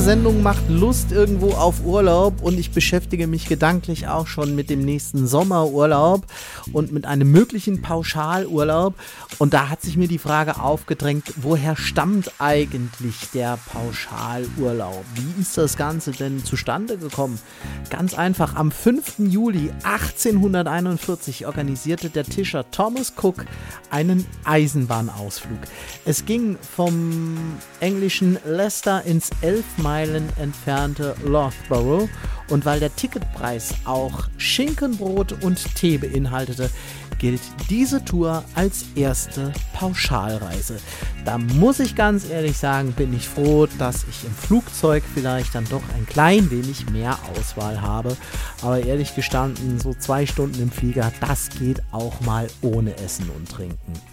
Sendung macht Lust irgendwo auf Urlaub und ich beschäftige mich gedanklich auch schon mit dem nächsten Sommerurlaub und mit einem möglichen Pauschalurlaub. Und da hat sich mir die Frage aufgedrängt, woher stammt eigentlich der Pauschalurlaub? Wie ist das Ganze denn zustande gekommen? Ganz einfach, am 5. Juli 1841 organisierte der Tischer Thomas Cook einen Eisenbahnausflug. Es ging vom englischen Leicester ins 11 Meilen entfernte Loughborough und weil der Ticketpreis auch Schinkenbrot und Tee beinhaltete, gilt diese Tour als erste Pauschalreise. Da muss ich ganz ehrlich sagen, bin ich froh, dass ich im Flugzeug vielleicht dann doch ein klein wenig mehr Auswahl habe. Aber ehrlich gestanden, so 2 Stunden im Flieger, das geht auch mal ohne Essen und Trinken.